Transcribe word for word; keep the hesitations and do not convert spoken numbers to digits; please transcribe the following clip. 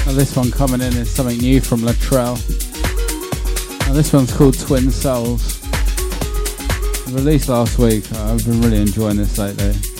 Now this one coming in is something new from Latrell. Now this one's called Twin Souls. Released last week. I've been really enjoying this lately.